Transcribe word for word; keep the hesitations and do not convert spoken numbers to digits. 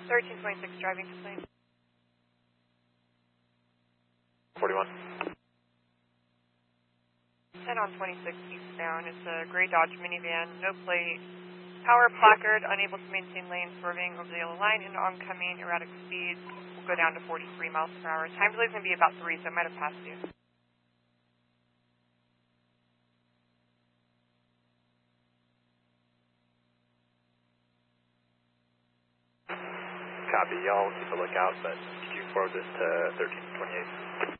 thirteen twenty-six driving complaint. forty-one. ten on twenty-six eastbound. It's a gray Dodge minivan, no plate, power placard, unable to maintain lane, swerving over the yellow line into oncoming, erratic speeds. Will go down to forty-three miles per hour. Time delay is going to be about three, so it might have passed you. Copy, y'all keep a lookout, but could you forward this to thirteen twenty-eight?